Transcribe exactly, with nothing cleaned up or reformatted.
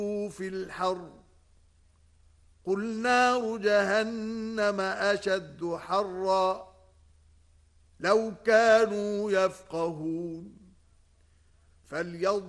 في الحر قل نار جهنم أشد حرا لو كانوا يفقهون فليضربوا